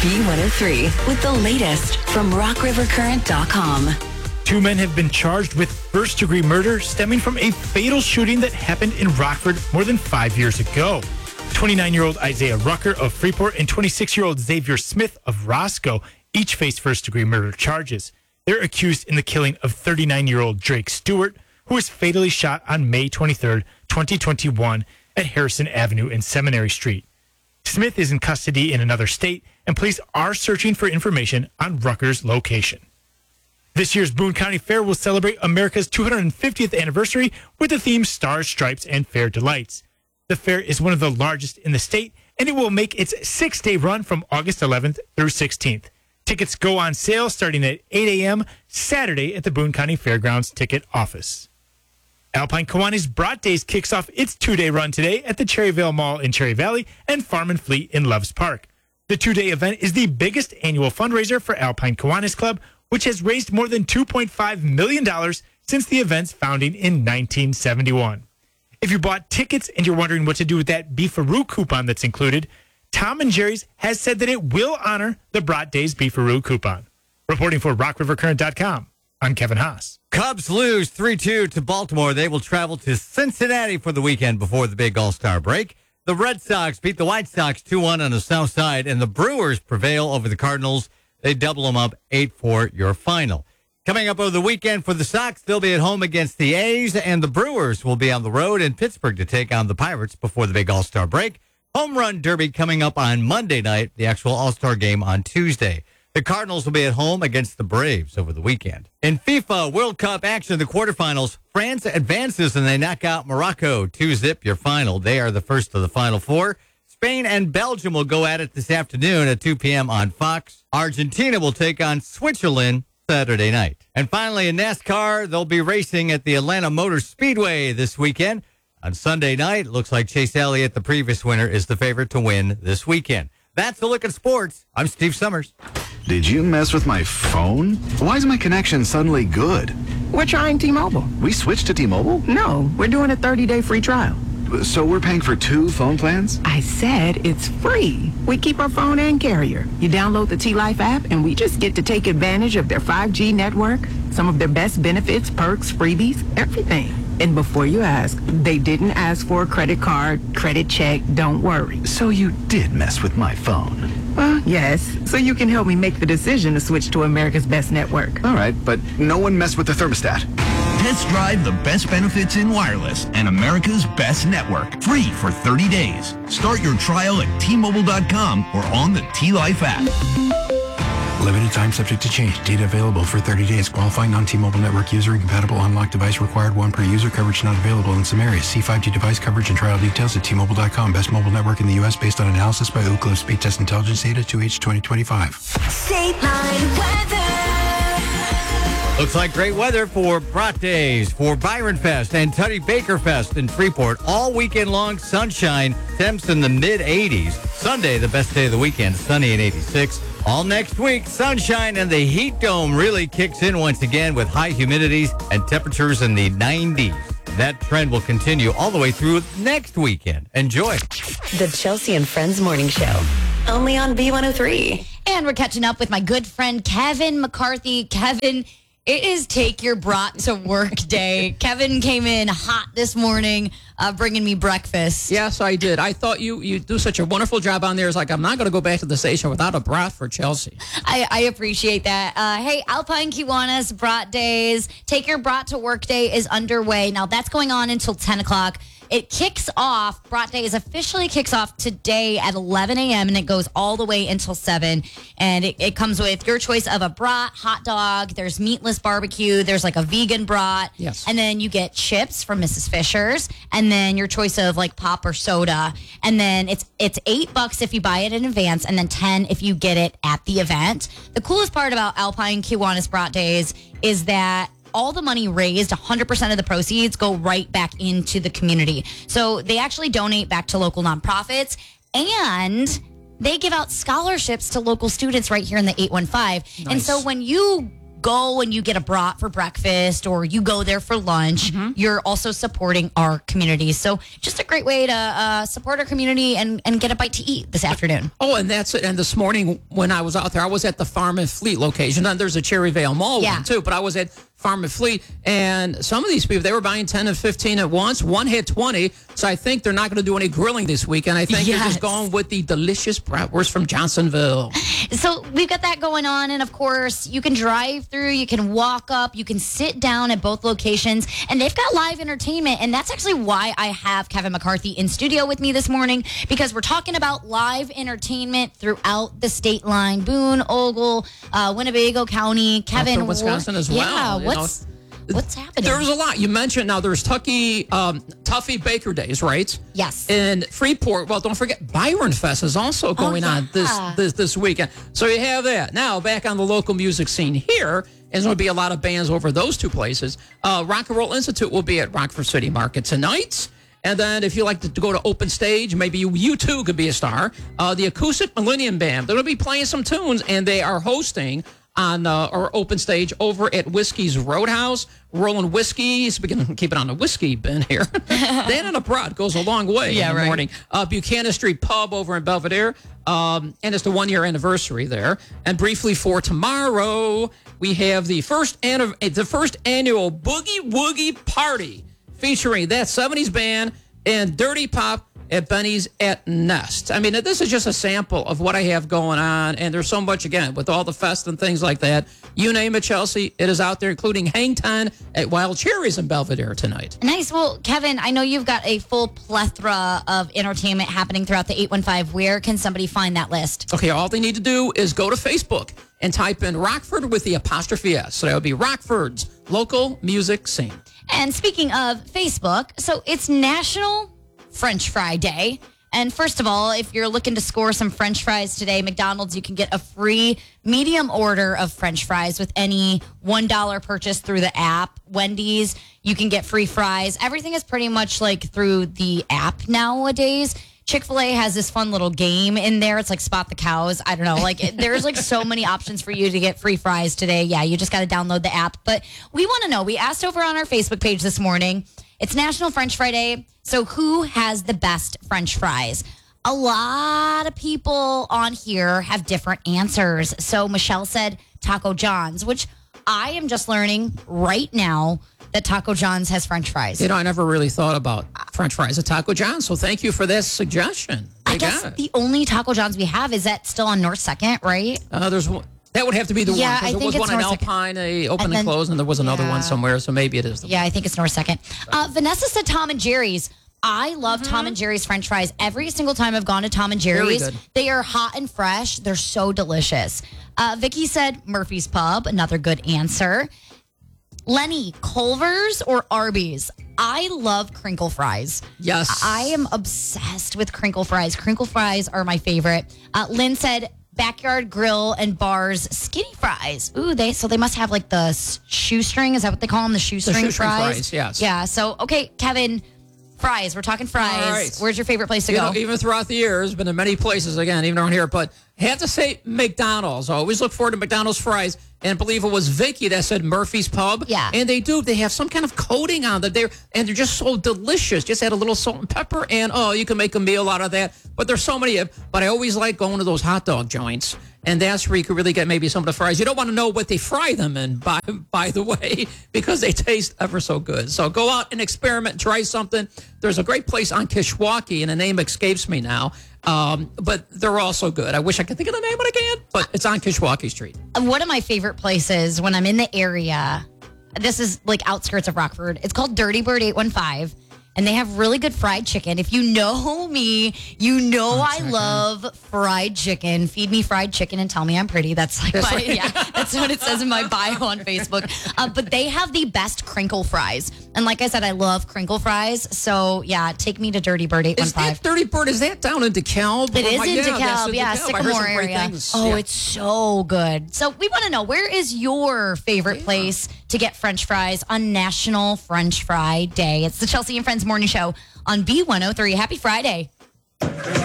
B103 with the latest from RockRiverCurrent.com. Two men have been charged with first-degree murder stemming from a fatal shooting that happened in Rockford more than 5 years ago. 29-year-old Isaiah Rucker of Freeport and 26-year-old Xavier Smith of Roscoe each face first-degree murder charges. They're accused in the killing of 39-year-old Drake Stewart, who was fatally shot on May 23, 2021 at Harrison Avenue and Seminary Street. Smith is in custody in another state, and police are searching for information on Rucker's location. This year's Boone County Fair will celebrate America's 250th anniversary with the theme Stars, Stripes, and Fair Delights. The fair is one of the largest in the state, and it will make its 6-day run from August 11th through 16th. Tickets go on sale starting at 8 a.m. Saturday at the Boone County Fairgrounds ticket office. Alpine Kiwanis Brat Days kicks off its 2-day run today at the Cherryvale Mall in Cherry Valley and Farm and Fleet in Loves Park. The 2-day event is the biggest annual fundraiser for Alpine Kiwanis Club, which has raised more than $2.5 million since the event's founding in 1971. If you bought tickets and you're wondering what to do with that Beefaroo coupon that's included, Tom and Jerry's has said that it will honor the Brat Days Beefaroo coupon. Reporting for RockRiverCurrent.com, I'm Kevin Haas. Cubs lose 3-2 to Baltimore. They will travel to Cincinnati for the weekend before the big All-Star break. The Red Sox beat the White Sox 2-1 on the South Side, and the Brewers prevail over the Cardinals. They double them up 8-4 your final. Coming up over the weekend for the Sox, they'll be at home against the A's, and the Brewers will be on the road in Pittsburgh to take on the Pirates before the big All-Star break. Home Run Derby coming up on Monday night, the actual All-Star game on Tuesday. The Cardinals will be at home against the Braves over the weekend. In FIFA World Cup action, the quarterfinals, France advances and they knock out Morocco 2-0 your final. They are the first of the Final Four. Spain and Belgium will go at it this afternoon at 2 p.m. on Fox. Argentina will take on Switzerland Saturday night. And finally, in NASCAR, they'll be racing at the Atlanta Motor Speedway this weekend. On Sunday night, it looks like Chase Elliott, the previous winner, is the favorite to win this weekend. That's a look at sports. I'm Steve Summers. Did you mess with my phone? Why is my connection suddenly good? We're trying T-Mobile. We switched to T-Mobile? No, we're doing a 30-day free trial. So we're paying for 2 phone plans? I said it's free. We keep our phone and carrier. You download the T-Life app, and we just get to take advantage of their 5G network, some of their best benefits, perks, freebies, everything. And before you ask, they didn't ask for a credit card, credit check, don't worry. So you did mess with my phone? Well, yes, so you can help me make the decision to switch to America's best network. All right, but no one messed with the thermostat. Test drive the best benefits in wireless and America's best network. Free for 30 days. Start your trial at T-Mobile.com or on the T-Life app. Limited time subject to change. Data available for 30 days. Qualifying non-T-Mobile network user and compatible unlocked device required. 1 per user. Coverage not available in some areas. See 5G device coverage and trial details at T-Mobile.com. Best mobile network in the U.S. based on analysis by Ookla Speed Test Intelligence Data 2H 2025. State Line Weather. Looks like great weather for Brat Days, for Byron Fest and Tuddy Baker Fest in Freeport. All weekend long sunshine, temps in the mid-80s. Sunday, the best day of the weekend, sunny and 86. All next week, sunshine and the heat dome really kicks in once again with high humidities and temperatures in the 90s. That trend will continue all the way through next weekend. Enjoy. The Chelsea and Friends Morning Show. Only on B103. And we're catching up with my good friend Kevin McCarthy. Kevin, it is Take Your Brat to Work Day. Kevin came in hot this morning, bringing me breakfast. Yes, I did. I thought you do such a wonderful job on there. It's like, I'm not going to go back to the station without a brat for Chelsea. I appreciate that. Hey, Alpine Kiwanis Brat Days. Take Your Brat to Work Day is underway. Now, that's going on until 10 o'clock. It kicks off, Brat Days officially kicks off today at 11 a.m. and it goes all the way until 7. And it comes with your choice of a brat, hot dog, there's meatless barbecue, there's like a vegan brat. Yes. And then you get chips from Mrs. Fisher's, and then your choice of like pop or soda. And then it's $8 if you buy it in advance, and then 10 if you get it at the event. The coolest part about Alpine Kiwanis Brat Days is that all the money raised, 100% of the proceeds go right back into the community. So they actually donate back to local nonprofits, and they give out scholarships to local students right here in the 815. Nice. And so when you go and you get a brat for breakfast or you go there for lunch, you're also supporting our community. So just a great way to support our community and get a bite to eat this afternoon. Oh, and that's it. And this morning when I was out there, I was at the Farm and Fleet location. And there's a Cherryvale Mall one too, but I was at Farm and Fleet, and some of these people, they were buying 10 and 15 at once. One hit 20, so I think they're not going to do any grilling this weekend. I think they're just going with the delicious bratwurst from Johnsonville. So we've got that going on, and of course, you can drive through, you can walk up, you can sit down at both locations, and they've got live entertainment, and that's actually why I have Kevin McCarthy in studio with me this morning, because we're talking about live entertainment throughout the state line. Boone, Ogle, Winnebago County, Kevin. Wisconsin as well. Yeah, what's happening? There's a lot. You mentioned now there's Tuffy Baker Days, right? Yes. In Freeport, well, don't forget Byron Fest is also going on this weekend. So you have that. Now, back on the local music scene here, and there's going to be a lot of bands over those two places. Rock and Roll Institute will be at Rockford City Market tonight. And then if you like to go to open stage, maybe you too could be a star. The Acoustic Millennium Band, they're going to be playing some tunes, and they are hosting on our open stage over at Whiskey's Roadhouse. Rolling whiskey, speaking of keeping on the whiskey bin here. Dan and a Brat goes a long way in the morning. Buchanan Street Pub over in Belvedere. And it's the 1-year anniversary there. And briefly for tomorrow, we have the first annual Boogie Woogie Party featuring that 70s band and Dirty Pop at Benny's at Nest. I mean, this is just a sample of what I have going on, and there's so much, again, with all the fest and things like that. You name it, Chelsea, it is out there, including Hang Time at Wild Cherries in Belvedere tonight. Nice. Well, Kevin, I know you've got a full plethora of entertainment happening throughout the 815. Where can somebody find that list? Okay, all they need to do is go to Facebook and type in Rockford with the apostrophe S. So that would be Rockford's local music scene. And speaking of Facebook, so it's National French Fry Day. And first of all, if you're looking to score some French fries today, McDonald's, you can get a free medium order of French fries with any $1 purchase through the app. Wendy's, you can get free fries. Everything is pretty much like through the app nowadays. Chick-fil-A has this fun little game in there. It's like Spot the Cows. I don't know. Like there's like so many options for you to get free fries today. Yeah, you just got to download the app. But we want to know. We asked over on our Facebook page this morning. It's National French Fry Day. So who has the best French fries? A lot of people on here have different answers. So Michelle said Taco John's, which I am just learning right now that Taco John's has French fries. You know, I never really thought about French fries at Taco John's, so thank you for this suggestion. I guess the only Taco John's we have, is that still on North 2nd, right? There's one. That would have to be the one. I think there was it's one in North Alpine, they opened and closed, and there was another one somewhere, so maybe it is the one. Yeah, I think it's North 2nd. Vanessa said Tom and Jerry's. I love Tom and Jerry's French fries. Every single time I've gone to Tom and Jerry's, they are hot and fresh. They're so delicious. Vicky said Murphy's Pub, another good answer. Lenny, Culver's or Arby's? I love crinkle fries. Yes. I am obsessed with crinkle fries. Crinkle fries are my favorite. Lynn said Backyard Grill and Bar's skinny fries. Ooh, they must have like the shoestring. Is that what they call them? The shoestring fries? Yes. Yeah. So, okay, Kevin, fries. We're talking fries. All right. Where's your favorite place to go? Even throughout the years, been in many places, again, even around here, but had to say McDonald's. I always look forward to McDonald's fries, and believe it was Vicky that said Murphy's Pub. Yeah. And they have some kind of coating on them. They're just so delicious. Just add a little salt and pepper, and you can make a meal out of that. But there's so many, but I always like going to those hot dog joints. And that's where you could really get maybe some of the fries. You don't want to know what they fry them in, by the way, because they taste ever so good. So go out and experiment, try something. There's a great place on Kishwaukee, and the name escapes me now. But they're also good. I wish I could think of the name, but I can't. But it's on Kishwaukee Street. One of my favorite places when I'm in the area, this is like outskirts of Rockford. It's called Dirty Bird 815. And they have really good fried chicken. If you know me, you know I love fried chicken. Feed me fried chicken and tell me I'm pretty. That's like that's what it says in my bio on Facebook. But they have the best crinkle fries. And like I said, I love crinkle fries. So yeah, take me to Dirty Bird 815. Is that Dirty Bird? Is that down in DeKalb? It is in DeKalb. Yeah, Sycamore area. It's so good. So we want to know, where is your favorite place to get French fries on National French Fry Day? It's the Chelsea and Friends Morning Show on B103. Happy Friday.